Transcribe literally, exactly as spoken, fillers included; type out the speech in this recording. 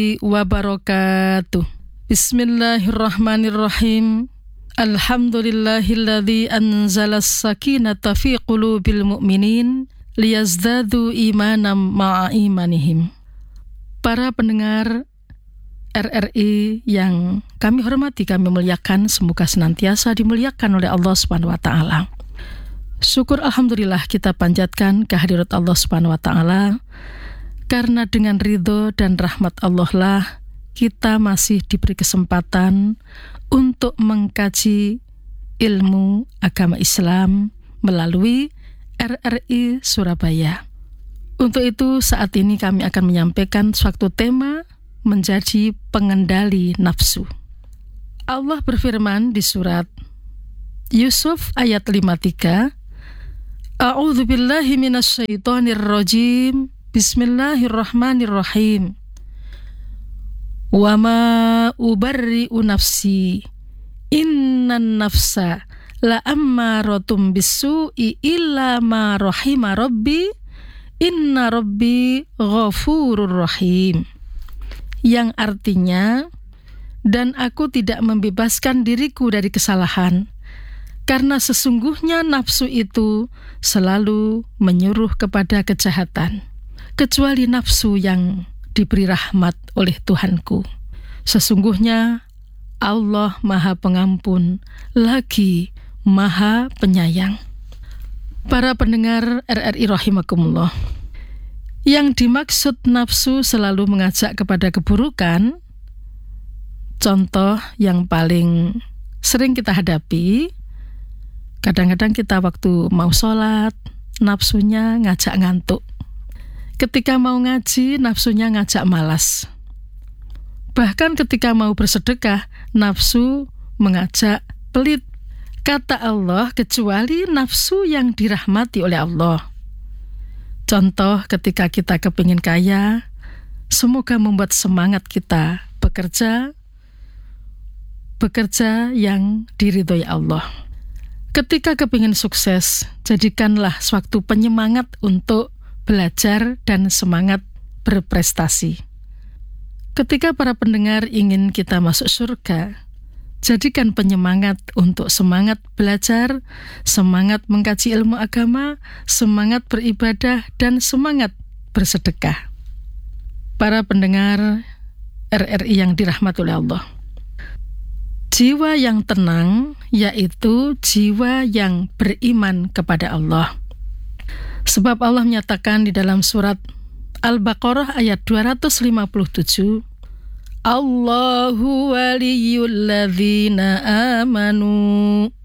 wabarakatuh. Bismillahirrahmanirrahim. Alhamdulillahilladzi anzalas sakinata fi qulubil mu'minin liyazdadu imanam ma'a imanihim. Para pendengar R R I yang kami hormati, kami muliakan, semoga senantiasa dimuliakan oleh Allah Subhanahu wa taala. Syukur alhamdulillah kita panjatkan kehadirat Allah Subhanahu wa taala, karena dengan ridho dan rahmat Allah lah kita masih diberi kesempatan untuk mengkaji ilmu agama Islam melalui R R I Surabaya. Untuk itu saat ini kami akan menyampaikan suatu tema menjadi pengendali nafsu. Allah berfirman di surat Yusuf ayat lima puluh tiga, A'udzu billahi minasyaitonir rajim. Bismillahirrahmanirrahim. Wa ma ubarri'u nafsi innan nafsa la ammaratum bisu'i illa ma rahima rabbi inna rabbi ghafurur rahim. Yang artinya, dan aku tidak membebaskan diriku dari kesalahan, karena sesungguhnya nafsu itu selalu menyuruh kepada kejahatan, kecuali nafsu yang diberi rahmat oleh Tuhanku. Sesungguhnya Allah Maha Pengampun lagi Maha Penyayang. Para pendengar R R I rahimakumullah, yang dimaksud nafsu selalu mengajak kepada keburukan. Contoh yang paling sering kita hadapi, kadang-kadang kita waktu mau sholat, nafsunya ngajak ngantuk. Ketika mau ngaji, nafsunya ngajak malas. Bahkan ketika mau bersedekah, nafsu mengajak pelit. Kata Allah, kecuali nafsu yang dirahmati oleh Allah. Contoh ketika kita kepingin kaya, semoga membuat semangat kita bekerja, bekerja yang diridhoi Allah. Ketika kepingin sukses, jadikanlah suatu penyemangat untuk belajar dan semangat berprestasi. Ketika para pendengar ingin kita masuk surga, jadikan penyemangat untuk semangat belajar, semangat mengkaji ilmu agama, semangat beribadah, dan semangat bersedekah. Para pendengar R R I yang dirahmati oleh Allah, jiwa yang tenang yaitu jiwa yang beriman kepada Allah. Sebab Allah menyatakan di dalam surat Al-Baqarah ayat dua ratus lima puluh tujuh, Allahu waliyul ladzina amanu